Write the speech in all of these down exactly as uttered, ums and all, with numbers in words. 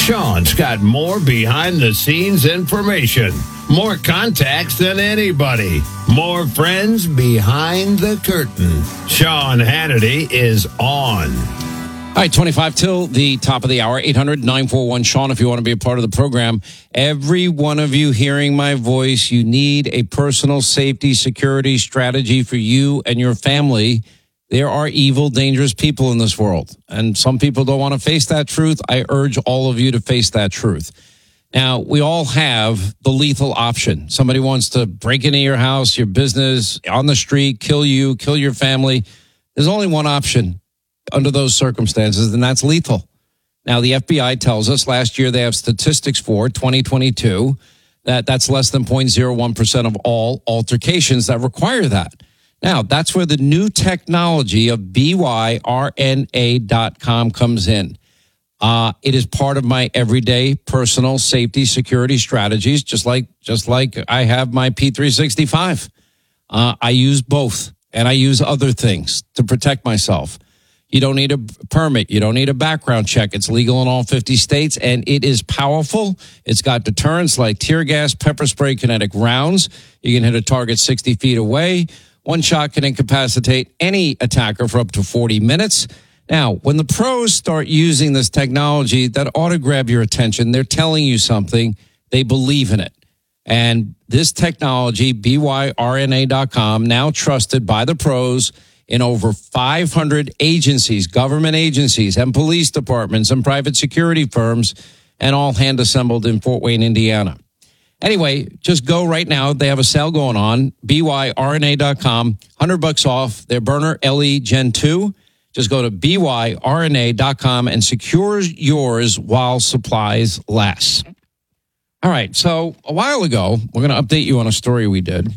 Sean's got more behind-the-scenes information, more contacts than anybody, more friends behind the curtain. Sean Hannity is on. All right, twenty-five till the top of the hour, eight hundred nine four one Sean if you want to be a part of the program. Every one of you hearing my voice, you need a personal safety security strategy for you and your family. There are evil, dangerous people in this world, and some people don't want to face that truth. I urge all of you to face that truth. Now, we all have the lethal option. Somebody wants to break into your house, your business, on the street, kill you, kill your family. There's only one option under those circumstances, and that's lethal. Now, the F B I tells us last year they have statistics for twenty twenty-two that that's less than zero point zero one percent of all altercations that require that. Now, that's where the new technology of B Y R N A dot com comes in. Uh, it is part of my everyday personal safety security strategies, just like just like I have my P three sixty-five. Uh, I use both, and I use other things to protect myself. You don't need a permit. You don't need a background check. It's legal in all fifty states, and it is powerful. It's got deterrents like tear gas, pepper spray, kinetic rounds. You can hit a target sixty feet away. One shot can incapacitate any attacker for up to forty minutes. Now, when the pros start using this technology, that ought to grab your attention. They're telling you something. They believe in it. And this technology, B Y R N A dot com, now trusted by the pros in over five hundred agencies, government agencies, and police departments, and private security firms, and all hand assembled in Fort Wayne, Indiana. Anyway, just go right now. They have a sale going on, B Y R N A dot com, one hundred bucks off their burner L E Gen two. Just go to B Y R N A dot com and secure yours while supplies last. All right, so a while ago, we're going to update you on a story we did.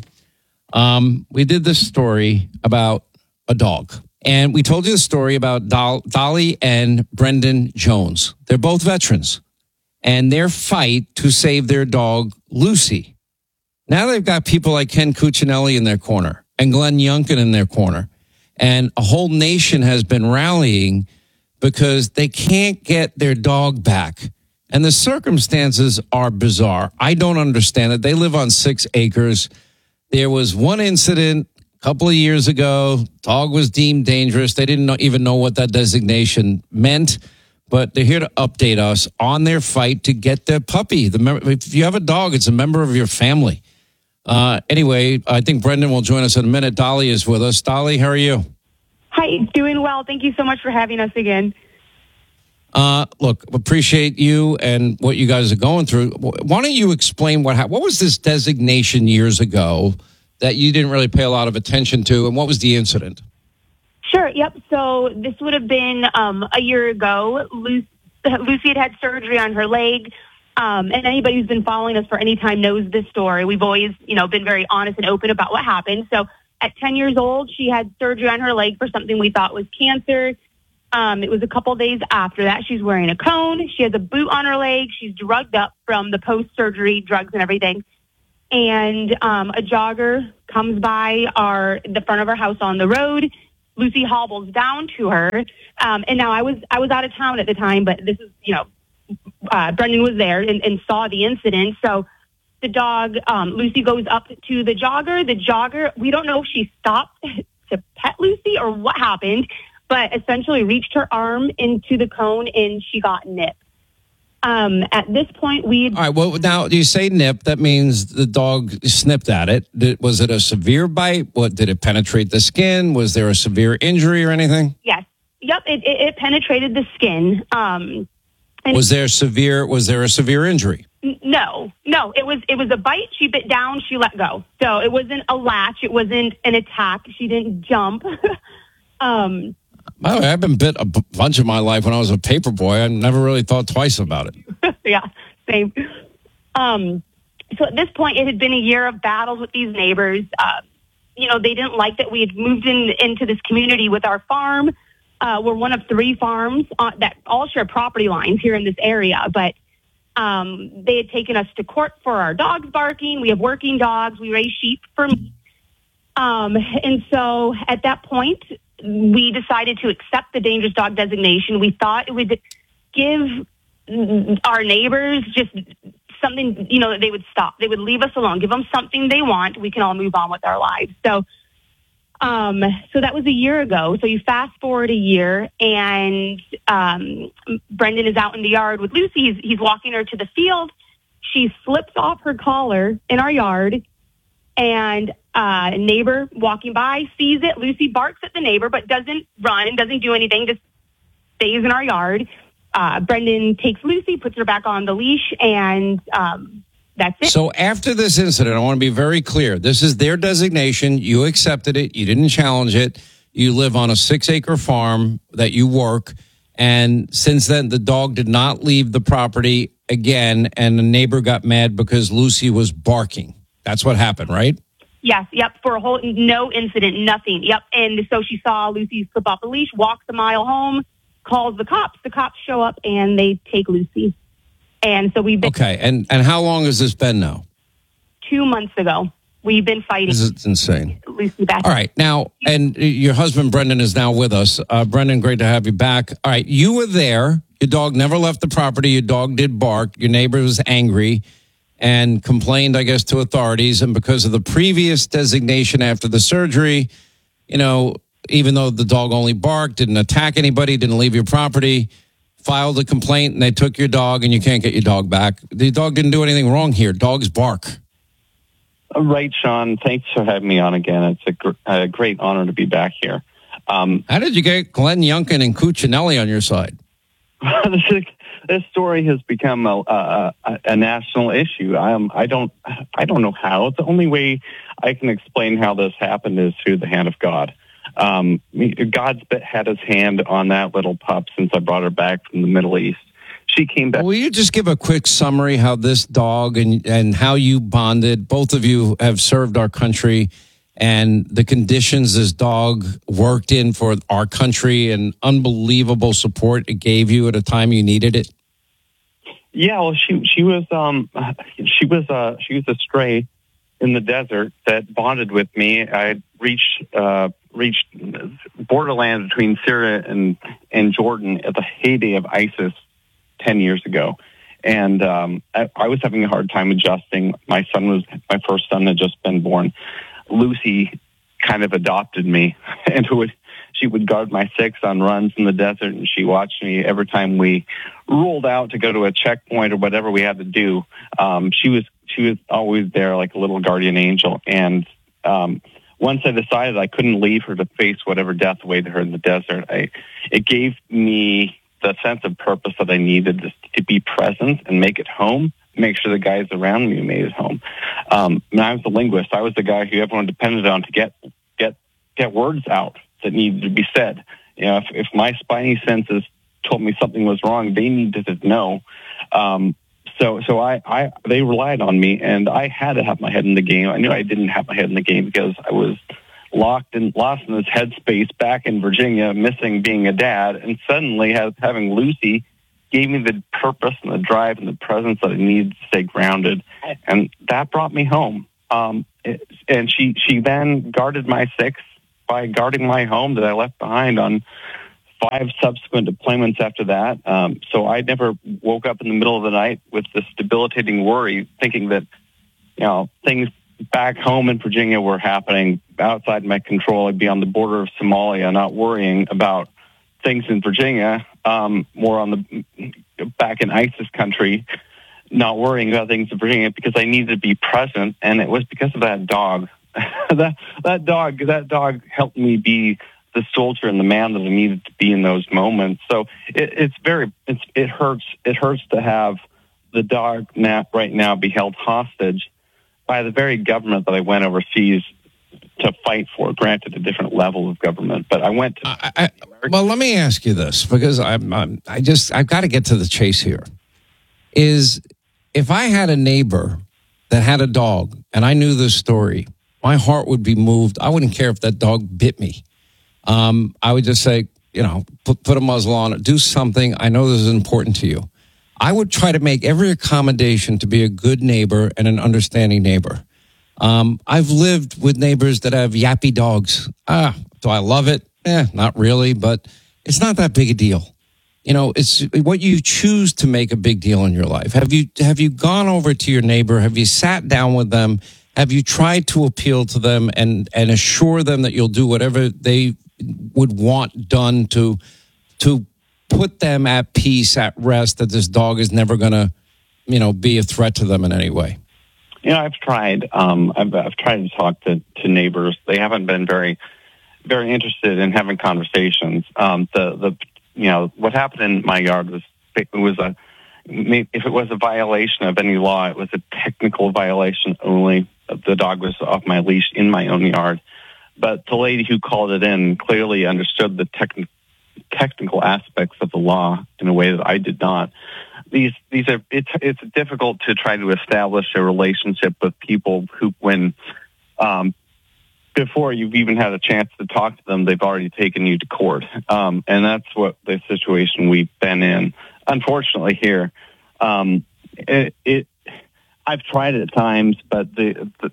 Um, we did this story about a dog. And we told you the story about Dol- Dolly and Brendan Jones. They're both veterans. And their fight to save their dog, Lucy. Now they've got people like Ken Cuccinelli in their corner and Glenn Youngkin in their corner. And a whole nation has been rallying because they can't get their dog back. And the circumstances are bizarre. I don't understand it. They live on six acres. There was one incident a couple of years ago. Dog was deemed dangerous. They didn't know, even know what that designation meant. But they're here to update us on their fight to get their puppy. The mem- if you have a dog, it's a member of your family. Uh, anyway, I think Brendan will join us in a minute. Dolly is with us. Dolly, how are you? Hi, doing well. Thank you so much for having us again. Uh, look, appreciate you and what you guys are going through. Why don't you explain what happened? What was this designation years ago that you didn't really pay a lot of attention to, and what was the incident? Sure, yep. So this would have been um, a year ago. Lucy, Lucy had had surgery on her leg. Um, and anybody who's been following us for any time knows this story. We've always, you know, been very honest and open about what happened. So at ten years old, she had surgery on her leg for something we thought was cancer. Um, it was a couple days after that. She's wearing a cone. She has a boot on her leg. She's drugged up from the post-surgery drugs and everything. And um, a jogger comes by our the front of our house on the road. Lucy hobbles down to her. Um, and now I was I was out of town at the time, but this is, you know, Uh, Brendan was there and, and saw the incident. So the dog, um, Lucy goes up to the jogger. The jogger, we don't know if she stopped to pet Lucy or what happened, but essentially reached her arm into the cone and she got nipped. Um, at this point, we... All right, well, now, you say nip, that means the dog snipped at it. Did, was it a severe bite? What, did it penetrate the skin? Was there a severe injury or anything? Yes. Yep, it, it, it penetrated the skin. Um And was there severe? Was there a severe injury? No, no. It was it was a bite. She bit down. She let go. So it wasn't a latch. It wasn't an attack. She didn't jump. um, oh, I've been bit a b- bunch of my life when I was a paper boy. I never really thought twice about it. Yeah, same. Um, so at this point, it had been a year of battles with these neighbors. Uh, you know, they didn't like that we had moved in into this community with our farm. Uh, we're one of three farms uh, that all share property lines here in this area, but um, they had taken us to court for our dogs barking. We have working dogs. We raise sheep for meat. Um, and so at that point, we decided to accept the dangerous dog designation. We thought it would give our neighbors just something, you know, they would stop. They would leave us alone, give them something they want. We can all move on with our lives. So, um, so that was a year ago. So you fast forward a year, and um, Brendan is out in the yard with Lucy. He's, he's walking her to the field. She slips off her collar in our yard, and uh, a neighbor walking by sees it. Lucy barks at the neighbor, but doesn't run, doesn't do anything, just stays in our yard. Uh, Brendan takes Lucy, puts her back on the leash, and um, that's it. So after this incident, I want to be very clear. This is their designation. You accepted it. You didn't challenge it. You live on a six-acre farm that you work. And since then, the dog did not leave the property again, and the neighbor got mad because Lucy was barking. That's what happened, right? Yes, yep, for a whole, no incident, nothing. Yep, and so she saw Lucy slip off the leash, walks a mile home, calls the cops. The cops show up, and they take Lucy. And so we've been... Okay, and, and how long has this been now? Two months ago. We've been fighting. This is insane. Lucy back. All right, now, and your husband, Brendan, is now with us. Uh, Brendan, great to have you back. All right, you were there. Your dog never left the property. Your dog did bark. Your neighbor was angry and complained, I guess, to authorities. And because of the previous designation after the surgery, you know, even though the dog only barked, didn't attack anybody, didn't leave your property, filed a complaint, and they took your dog, and you can't get your dog back. The dog didn't do anything wrong here. Dogs bark. Right, Sean. Thanks for having me on again. It's a, gr- a great honor to be back here. Um, How did you get Glenn Youngkin and Cuccinelli on your side? this, this story has become a, a, a national issue. Um, I don't, I don't know how. The only way I can explain how this happened is through the hand of God. Um, God's had his hand on that little pup since I brought her back from the Middle East. She came back. Will you just give a quick summary how this dog and, and how you bonded? Both of you have served our country, and the conditions this dog worked in for our country and unbelievable support it gave you at a time you needed it. Yeah, well, she she was um she was uh she was a stray in the desert that bonded with me. I reached uh reached borderland between Syria and and Jordan at the heyday of ISIS ten years ago. And um, I, I was having a hard time adjusting. My son was, my first son had just been born. Lucy kind of adopted me, and who would, she would guard my six on runs in the desert, and she watched me every time we rolled out to go to a checkpoint or whatever we had to do. Um, she was, she was always there like a little guardian angel. And um, once I decided I couldn't leave her to face whatever death awaited her in the desert, I, it gave me the sense of purpose that I needed to, to be present and make it home, make sure the guys around me made it home. Um, and I was a linguist. I was the guy who everyone depended on to get get get words out that needed to be said. You know, if, if my spidey senses told me something was wrong, they needed to know. Um, so so I, I they relied on me, and I had to have my head in the game. I knew I didn't have my head in the game because I was locked and lost in this headspace back in Virginia, missing being a dad, and suddenly have, having Lucy gave me the purpose and the drive and the presence that I needed to stay grounded, and that brought me home. Um, it, and she she then guarded my six by guarding my home that I left behind on five subsequent deployments after that. Um, so I never woke up in the middle of the night with this debilitating worry, thinking that you know things back home in Virginia were happening outside my control. I'd be on the border of Somalia, not worrying about things in Virginia, um, more on the back in ISIS country, not worrying about things in Virginia because I needed to be present. And it was because of that dog. that that dog, that dog helped me be the soldier and the man that I needed to be in those moments. So it, it's very, it's, it hurts. It hurts to have the dog now, right now be held hostage by the very government that I went overseas to fight for, granted a different level of government. But I went to... I, I, well, let me ask you this, because I'm, I'm, I just, I've got to get to the chase here. Is if I had a neighbor that had a dog and I knew this story, my heart would be moved. I wouldn't care if that dog bit me. Um, I would just say, you know, put, put a muzzle on it, do something. I know this is important to you. I would try to make every accommodation to be a good neighbor and an understanding neighbor. Um, I've lived with neighbors that have yappy dogs. Ah, do I love it? Eh, not really, but it's not that big a deal. you know, it's what you choose to make a big deal in your life. Have you have you gone over to your neighbor? Have you sat down with them? Have you tried to appeal to them and, and assure them that you'll do whatever they would want done to to put them at peace, at rest, that this dog is never going to, you know, be a threat to them in any way? You know, I've tried. Um, I've, I've tried to talk to, to neighbors. They haven't been very, very interested in having conversations. Um, the the you know what happened in my yard was it was a if it was a violation of any law, it was a technical violation only. The dog was off my leash in my own yard, but the lady who called it in clearly understood the technical. technical aspects of the law in a way that I did not. These these are it's it's difficult to try to establish a relationship with people who, when um, before you've even had a chance to talk to them, they've already taken you to court, um, and that's what the situation we've been in. Unfortunately, here, um, it, it I've tried it at times, but the, the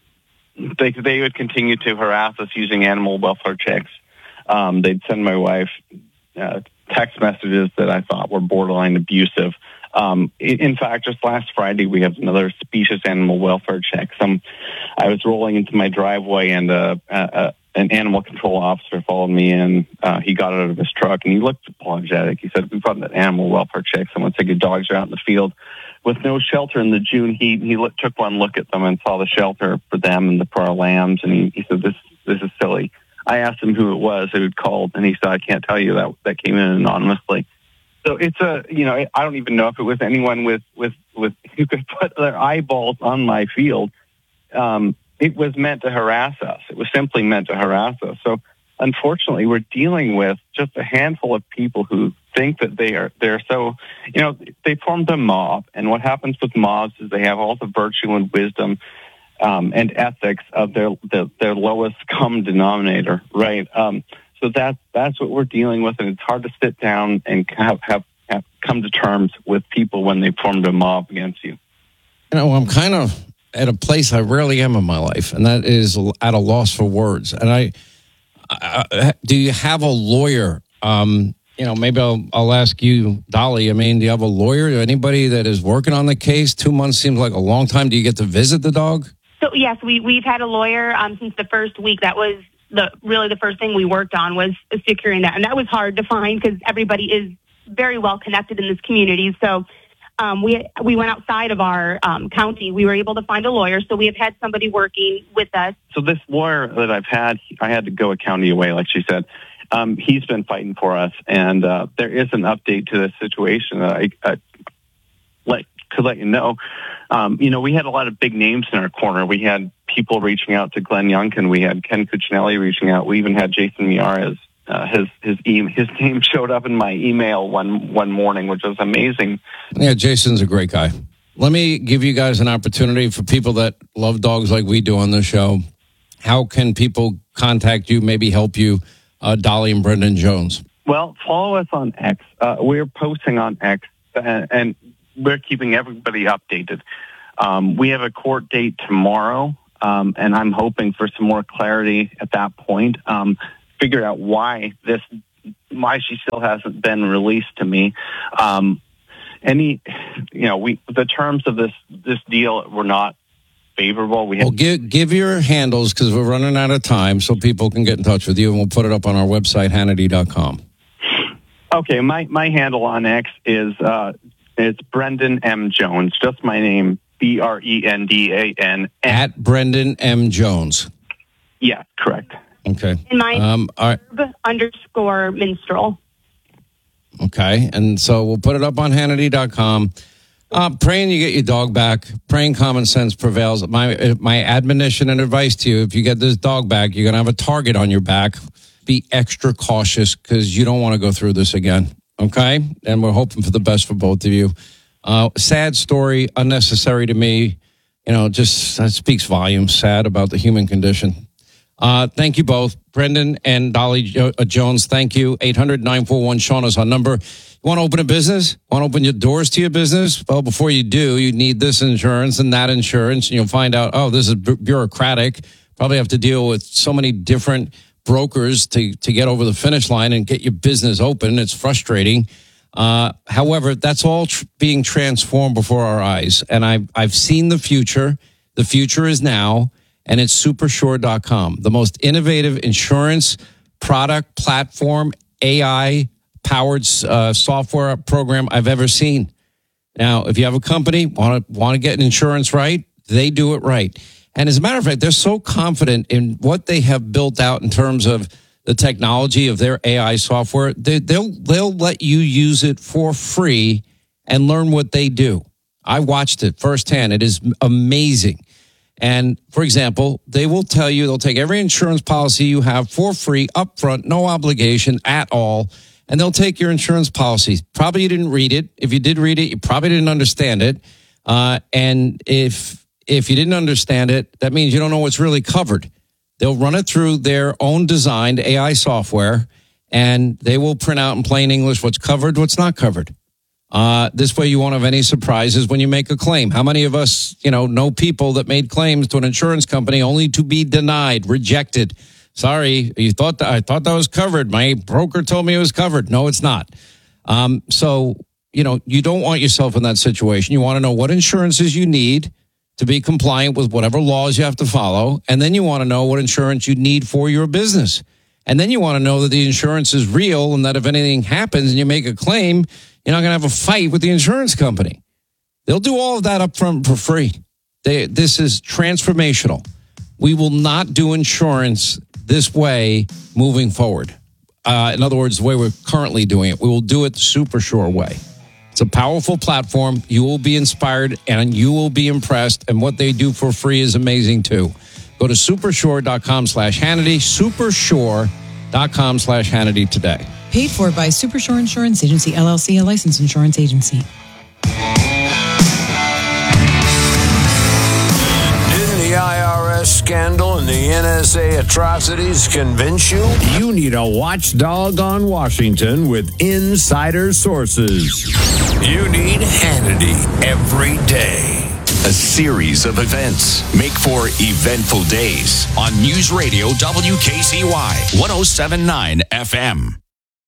they they would continue to harass us using animal welfare checks. Um, they'd send my wife uh, text messages that I thought were borderline abusive. Um, in, in fact, just last Friday, we had another specious animal welfare check. Some, I was rolling into my driveway, and uh, uh, an animal control officer followed me in. Uh, he got out of his truck, and he looked apologetic. He said, "We've got an animal welfare check. Someone said your dogs are out in the field with no shelter in the June heat." He look, took one look at them and saw the shelter for them and the, for our lambs, and he, he said, "This this is silly." I asked him who it was who had called, and he said, "I can't tell you that that came in anonymously." So it's a, you know, I don't even know if it was anyone with with with who could put their eyeballs on my field. Um, it was meant to harass us. It was simply meant to harass us. So unfortunately, we're dealing with just a handful of people who think that they are they're so, you know, they formed a mob, and what happens with mobs is they have all the virtue and wisdom Um, and ethics of their, their their lowest common denominator, right? Um, so that's that's what we're dealing with, and it's hard to sit down and have, have have come to terms with people when they formed a mob against you. You know, I'm kind of at a place I rarely am in my life, and that is at a loss for words. And I, I do you have a lawyer? Um, you know, maybe I'll, I'll ask you, Dolly. I mean, do you have a lawyer? Anybody that is working on the case? Two months seems like a long time. Do you get to visit the dog? So yes, we we've had a lawyer um, since the first week. That was the really the first thing we worked on was securing that, and that was hard to find because everybody is very well connected in this community. So um, we we went outside of our um, county. We were able to find a lawyer, so we have had somebody working with us. So this lawyer that I've had, I had to go a county away, like she said. Um, he's been fighting for us, and uh, there is an update to this situation that I, I like to let you know. Um, you know, we had a lot of big names in our corner. We had people reaching out to Glenn Youngkin. We had Ken Cuccinelli reaching out. We even had Jason Miyares. Uh, his his e- his name showed up in my email one one morning, which was amazing. Yeah, Jason's a great guy. Let me give you guys an opportunity for people that love dogs like we do on the show. How can people contact you, maybe help you, uh, Dolly and Brendan Jones? Well, follow us on X. Uh, we're posting on X, and, and we're keeping everybody updated. Um, we have a court date tomorrow, um, and I'm hoping for some more clarity at that point. Um, figure out why this, why she still hasn't been released to me. Um, any, you know, we the terms of this this deal were not favorable. We had- well, give give your handles because we're running out of time, so people can get in touch with you, and we'll put it up on our website, Hannity dot com. Okay, my my handle on X is uh, it's Brendan M. Jones, just my name, B R E N D A N. At Brendan M. Jones. Yeah, correct. Okay. And mine um, all right. underscore minstrel. Okay, and so we'll put it up on Hannity dot com. Uh, praying you get your dog back. Praying common sense prevails. My my admonition and advice to you, if you get this dog back, you're going to have a target on your back. Be extra cautious because you don't want to go through this again, okay? And we're hoping for the best for both of you. Uh, sad story, unnecessary to me. You know, just that speaks volumes, sad about the human condition. Uh, thank you both. Brendan and Dolly jo- uh, Jones, thank you. eight hundred nine four one Sean is our number. You want to open a business? Want to open your doors to your business? Well, before you do, you need this insurance and that insurance. And you'll find out, oh, this is bu- bureaucratic. Probably have to deal with so many different brokers to, to get over the finish line and get your business open. It's frustrating. Uh, however, that's all tr- being transformed before our eyes. And I've, I've seen the future. The future is now, and it's Supersure dot com, the most innovative insurance product platform, A I-powered uh, software program I've ever seen. Now, if you have a company, want to want to get insurance right, they do it right. And as a matter of fact, they're so confident in what they have built out in terms of the technology of their A I software, they, they'll they'll let you use it for free and learn what they do. I watched it firsthand. It is amazing. And for example, they will tell you, they'll take every insurance policy you have for free, upfront, no obligation at all. And they'll take your insurance policies. Probably you didn't read it. If you did read it, you probably didn't understand it. Uh, and if if you didn't understand it, that means you don't know what's really covered. They'll run it through their own designed A I software, and they will print out in plain English what's covered, what's not covered. Uh, this way you won't have any surprises when you make a claim. How many of us, you know, know people that made claims to an insurance company only to be denied, rejected? Sorry, you thought that, I thought that was covered. My broker told me it was covered. No, it's not. Um, so, you know, you don't want yourself in that situation. You want to know what insurances you need to be compliant with whatever laws you have to follow. And then you want to know what insurance you need for your business. And then you want to know that the insurance is real and that if anything happens and you make a claim, you're not going to have a fight with the insurance company. They'll do all of that up front for free. They, this is transformational. We will not do insurance this way moving forward. Uh, in other words, the way we're currently doing it, we will do it the Supersure way. It's a powerful platform. You will be inspired and you will be impressed. And what they do for free is amazing too. Go to Supersure dot com slash Hannity, Supersure dot com slash Hannity today. Paid for by Supersure Insurance Agency, L L C, a licensed insurance agency. The I R S scandal and the N S A atrocities convince you? You need a watchdog on Washington with insider sources. You need Hannity every day. A series of events make for eventful days on News Radio W K C Y one oh seven point nine F M.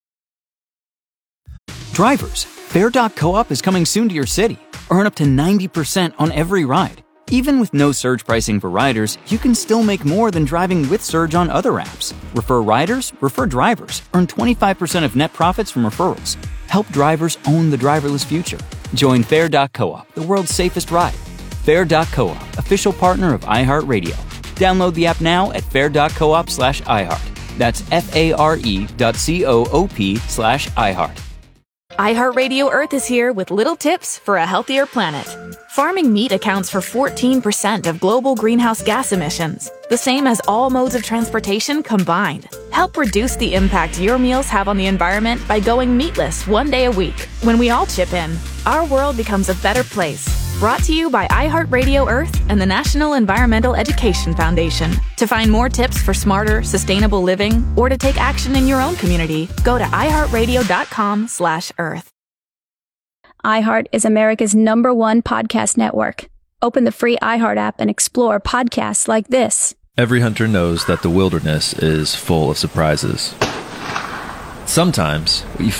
Drivers, Fare dot coop is coming soon to your city. Earn up to ninety percent on every ride. Even with no surge pricing for riders, you can still make more than driving with Surge on other apps. Refer riders, refer drivers. Earn twenty-five percent of net profits from referrals. Help drivers own the driverless future. Join Fare dot coop, the world's safest ride. Fare dot coop, official partner of iHeartRadio. Download the app now at fare dot coop slash iHeart. That's F-A-R-E dot C-O-O-P slash iHeart. iHeartRadio Earth is here with little tips for a healthier planet. Farming meat accounts for fourteen percent of global greenhouse gas emissions, the same as all modes of transportation combined. Help reduce the impact your meals have on the environment by going meatless one day a week. When we all chip in, our world becomes a better place. Brought to you by iHeartRadio Earth and the National Environmental Education Foundation. To find more tips for smarter, sustainable living, or to take action in your own community, go to iHeartRadio dot com slash earth. iHeart is America's number one podcast network. Open the free iHeart app and explore podcasts like this. Every hunter knows that the wilderness is full of surprises. Sometimes what you